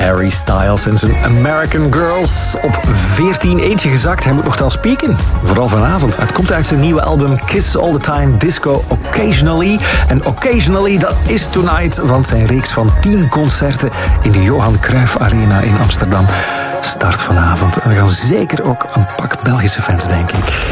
Harry Styles en zijn American Girls. Op 14 eentje gezakt. Hij moet nogthans pieken. Vooral vanavond. Het komt uit zijn nieuwe album Kiss All The Time Disco Occasionally. En Occasionally, dat is tonight. Want zijn reeks van 10 concerten in de Johan Cruijff Arena in Amsterdam start vanavond. En we gaan zeker ook een pak Belgische fans, denk ik.